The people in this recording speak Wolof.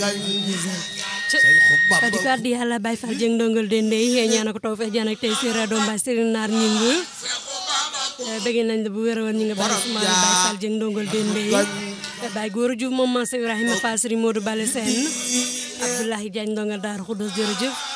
di ko addi Yàlla Baye Fall Dieng ndongal dende yi ñaana ko taw fe jaan ak tey sira doom ba Serigne Nar ñing bëgg nañ la bu wér woon ñi nga bari Ousmane Baye Fall Dieng ndongal dende yi Baye Gora Diouf moom Mansour Ibrahima Fall Serigne Modou Bale Sène Abdoulaye Diagne ndongal Daaru Khoudoss jërëjëf